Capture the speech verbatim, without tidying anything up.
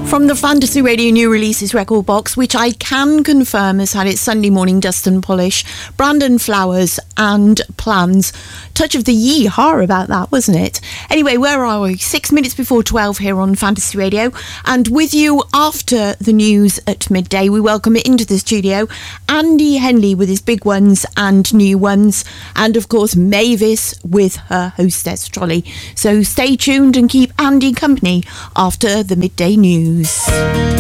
From the Fantasy Radio New Releases record box, which I can confirm has had its Sunday morning dust and polish, Brandon Flowers and Plans. Touch of the yee-haw about that, wasn't it? Anyway, where are we? Six minutes before twelve here on Fantasy Radio. And with you after the news at midday, we welcome into the studio Andy Henley with his big ones and new ones. And of course, Mavis with her hostess trolley. So stay tuned and keep Andy company after the midday news.